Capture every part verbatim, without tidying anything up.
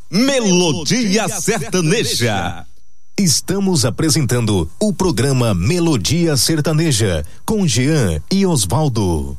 Melodia Sertaneja. Estamos apresentando o programa Melodia Sertaneja com Jean e Osvaldo.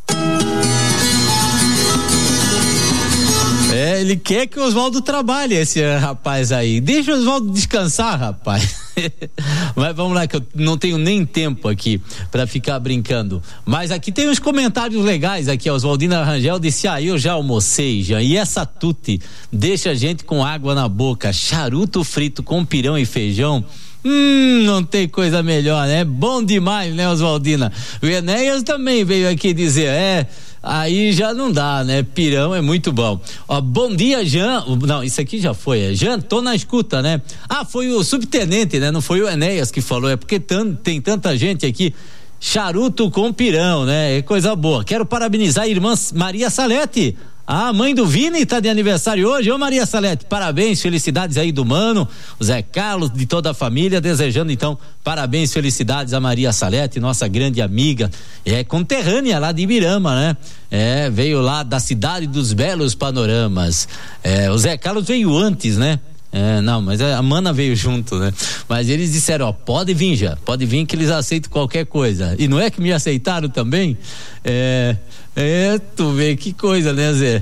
É, ele quer que o Osvaldo trabalhe, esse rapaz aí. Deixa o Osvaldo descansar, rapaz. Mas vamos lá, que eu não tenho nem tempo aqui pra ficar brincando. Mas aqui tem uns comentários legais aqui. A Oswaldina Rangel disse: ah, eu já almocei já. E essa tute deixa a gente com água na boca. Charuto frito com pirão e feijão. Hum, não tem coisa melhor, né? Bom demais, né, Oswaldina? O Enéas também veio aqui dizer: é, aí já não dá, né? Pirão é muito bom. Ó, bom dia, Jean. Não, isso aqui já foi. É. Jean, tô na escuta, né? Ah, foi o subtenente, né? Não foi o Enéas que falou. É porque tam, tem tanta gente aqui. Charuto com pirão, né? É coisa boa. Quero parabenizar a irmã Maria Salete. A mãe do Vini tá de aniversário hoje. Ô Maria Salete, parabéns, felicidades aí do mano, o Zé Carlos, de toda a família, desejando então parabéns, felicidades a Maria Salete, nossa grande amiga, é conterrânea lá de Ibirama, né? É, veio lá da cidade dos belos panoramas. É, o Zé Carlos veio antes, né? É, não, mas a Mana veio junto, né? Mas eles disseram, ó, pode vir já, pode vir que eles aceitam qualquer coisa. E não é que me aceitaram também? É, é, tu vê que coisa, né, Zé?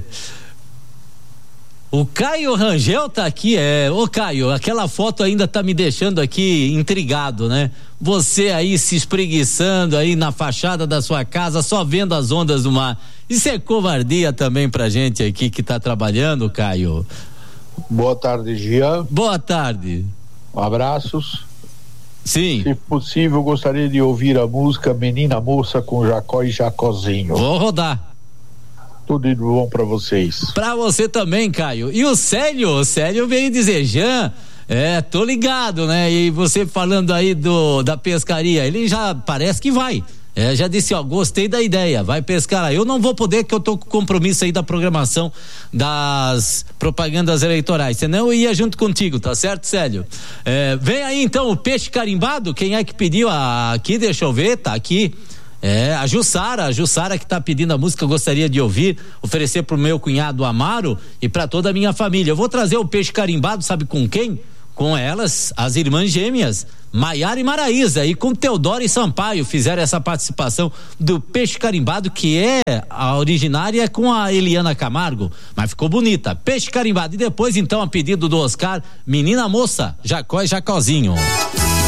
O Caio Rangel tá aqui, é, ô Caio, aquela foto ainda tá me deixando aqui intrigado, né? Você aí se espreguiçando aí na fachada da sua casa, só vendo as ondas do mar. Isso é covardia também pra gente aqui que tá trabalhando, Caio. Boa tarde, Jean. Boa tarde. Abraços. Sim. Se possível, gostaria de ouvir a música Menina Moça com Jacó e Jacozinho. Vou rodar. Tudo de bom pra vocês. Pra você também, Caio. E o Célio, o Célio veio dizer, Jean, é, tô ligado, né? E você falando aí do, da pescaria, ele já parece que vai. É, já disse, ó, gostei da ideia, vai pescar aí. Eu não vou poder, que eu tô com compromisso aí da programação das propagandas eleitorais, senão eu ia junto contigo, tá certo, Célio? É, vem aí então o peixe carimbado, quem é que pediu? Ah, aqui, deixa eu ver, tá aqui. É, a Jussara, a Jussara que tá pedindo a música, eu gostaria de ouvir, oferecer pro meu cunhado Amaro e pra toda a minha família. Eu vou trazer o peixe carimbado, sabe com quem? Com elas, as irmãs gêmeas, Maiara e Maraísa, e com Teodoro e Sampaio fizeram essa participação do peixe carimbado, que é a originária com a Eliana Camargo, mas ficou bonita, peixe carimbado. E depois então, a pedido do Oscar, Menina Moça, Jacó e Jacozinho.